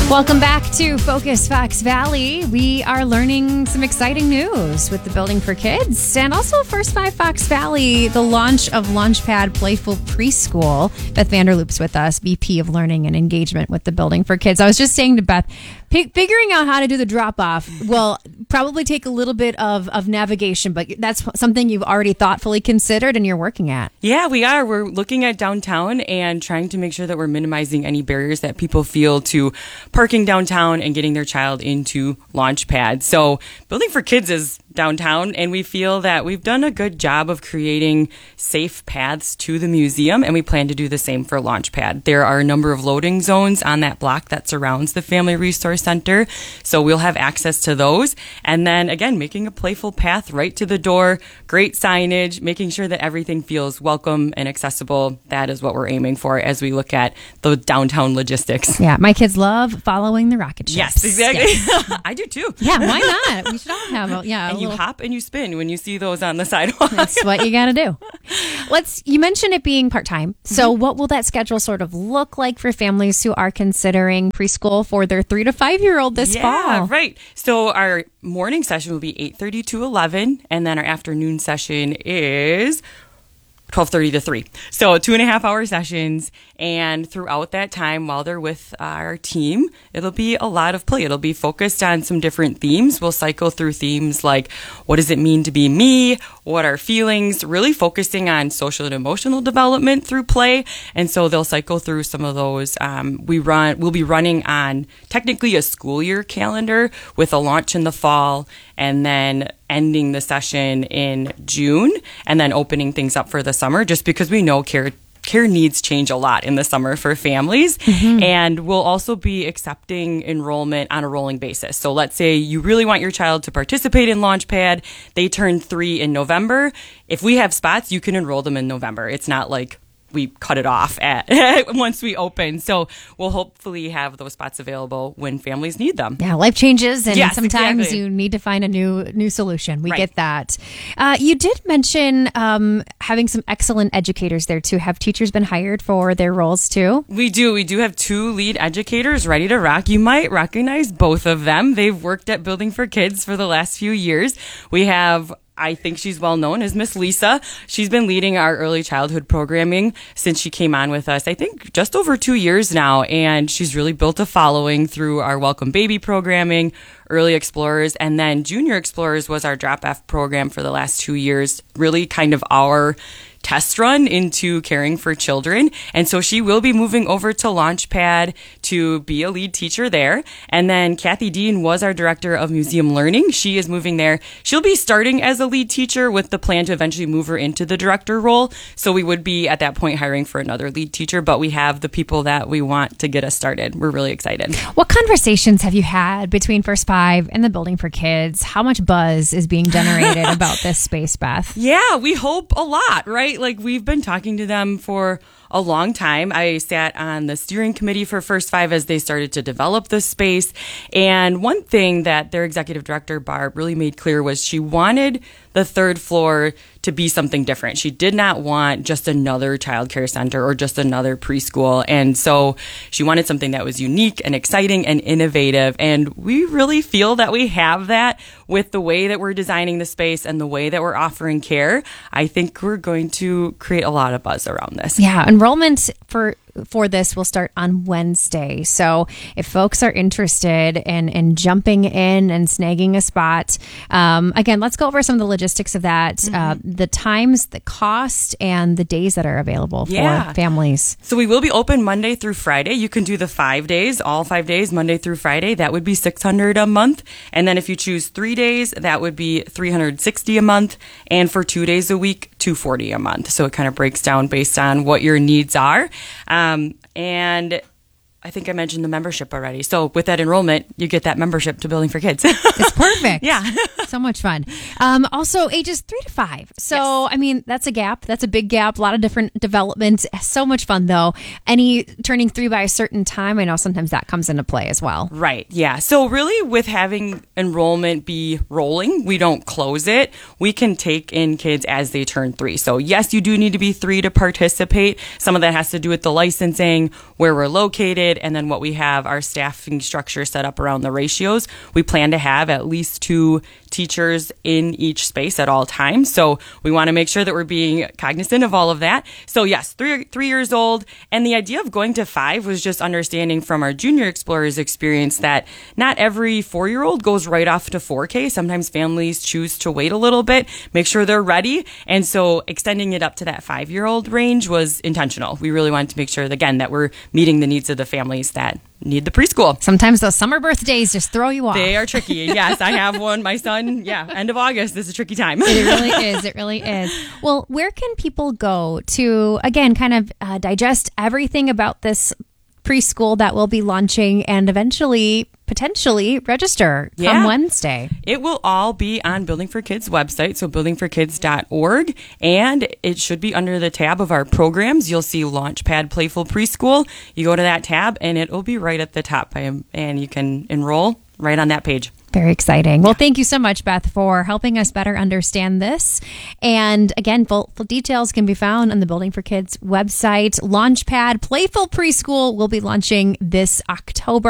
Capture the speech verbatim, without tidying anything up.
Welcome back to Focus Fox Valley. We are learning some exciting news with the Building for Kids and also First Five Fox Valley, the launch of Launchpad Playful Preschool. Beth Vanderloop's with us, V P of Learning and Engagement with the Building for Kids. I was just saying to Beth, p- figuring out how to do the drop-off will probably take a little bit of, of navigation, but that's something you've already thoughtfully considered and you're working at. Yeah, we are. We're looking at downtown and trying to make sure that we're minimizing any barriers that people feel to parking downtown and getting their child into Launchpad. So Building for Kids is downtown, and we feel that we've done a good job of creating safe paths to the museum, and we plan to do the same for Launchpad. There are a number of loading zones on that block that surrounds the Family Resource Center, so we'll have access to those. And then, again, making a playful path right to the door, great signage, making sure that everything feels welcome and accessible. That is what we're aiming for as we look at the downtown logistics. Yeah, my kids love following the rocket ships. Yes, exactly. Yes. I do too. Yeah, why not? We should all have a, yeah. And you hop and you spin when you see those on the sidewalk. That's what you got to do. Let's. You mentioned it being part-time. So mm-hmm. what will that schedule sort of look like for families who are considering preschool for their three to five-year-old this yeah, fall? Yeah, right. So our morning session will be eight thirty to eleven, and then our afternoon session is twelve thirty to three. So two and a half hour sessions. And throughout that time, while they're with our team, it'll be a lot of play. It'll be focused on some different themes. We'll cycle through themes like, what does it mean to be me? What are feelings? Really focusing on social and emotional development through play. And so they'll cycle through some of those. Um, we run, we'll be running on technically a school year calendar with a launch in the fall and then ending the session in June and then opening things up for the summer, just because we know care care needs change a lot in the summer for families. Mm-hmm. And we'll also be accepting enrollment on a rolling basis. So let's say you really want your child to participate in Launchpad. They turn three in November. If we have spots, you can enroll them in November. It's not like we cut it off at once we open. So we'll hopefully have those spots available when families need them. Yeah, life changes, and yes, sometimes exactly. you need to find a new new solution. We right. get that. Uh, you did mention um, having some excellent educators there too. Have teachers been hired for their roles too? We do. We do have two lead educators ready to rock. You might recognize both of them. They've worked at Building for Kids for the last few years. We have I think she's well known as Miss Lisa. She's been leading our early childhood programming since she came on with us, I think just over two years now. And she's really built a following through our Welcome Baby programming, Early Explorers, and then Junior Explorers was our Drop-Off program for the last two years, really kind of our test run into caring for children. And so she will be moving over to Launchpad to be a lead teacher there. And then Kathy Dean was our director of museum learning. She is moving there. She'll be starting as a lead teacher with the plan to eventually move her into the director role. So we would be at that point hiring for another lead teacher, but we have the people that we want to get us started. We're really excited. What conversations have you had between First Five and the Building for Kids? How much buzz is being generated about this space, Beth? Yeah, we hope a lot, right? Like, we've been talking to them for a long time. I sat on the steering committee for First Five as they started to develop this space. And one thing that their executive director, Barb, really made clear was she wanted the third floor to be something different. She did not want just another childcare center or just another preschool. And so she wanted something that was unique and exciting and innovative. And we really feel that we have that with the way that we're designing the space and the way that we're offering care. I think we're going to create a lot of buzz around this. Yeah, enrollment for for this will start on Wednesday. So if folks are interested in, in jumping in and snagging a spot, um, again, let's go over some of the logistics of that, mm-hmm. uh, the times, the cost, and the days that are available for yeah. families. So we will be open Monday through Friday. You can do the five days, all five days, Monday through Friday. That would be six hundred dollars a month. And then if you choose three days, that would be three hundred sixty dollars a month. And for two days a week, two hundred forty dollars a month. So it kind of breaks down based on what your needs are. Um, and I think I mentioned the membership already. So with that enrollment, you get that membership to Building for Kids. It's perfect. Yeah. So much fun. Um, also, ages three to five. So, yes. I mean, that's a gap. That's a big gap. A lot of different developments. So much fun, though. Any turning three by a certain time, I know sometimes that comes into play as well. Right. Yeah. So really with having enrollment be rolling, we don't close it. We can take in kids as they turn three. So yes, you do need to be three to participate. Some of that has to do with the licensing, where we're located, kid and then what we have our staffing structure set up around the ratios, we plan to have at least two teachers in each space at all times. So we want to make sure that we're being cognizant of all of that. So yes, three three years old. And the idea of going to five was just understanding from our Junior Explorers experience that not every four-year-old goes right off to four K. Sometimes families choose to wait a little bit, make sure they're ready. And so extending it up to that five-year-old range was intentional. We really wanted to make sure, again, that we're meeting the needs of the families that need the preschool. Sometimes those summer birthdays just throw you off. They are tricky. Yes, I have one. My son, yeah, end of August is a tricky time. It really is. It really is. Well, where can people go to, again, kind of uh, digest everything about this preschool that will be launching and eventually potentially register come Yeah. Wednesday? It will all be on Building for Kids website, so building for kids dot org, and it should be under the tab of our programs. You'll see Launchpad Playful Preschool. You go to that tab, and it will be right at the top, and you can enroll right on that page. Very exciting. Well, thank you so much, Beth, for helping us better understand this. And again, full, full details can be found on the Building for Kids website. Launchpad Playful Preschool will be launching this October.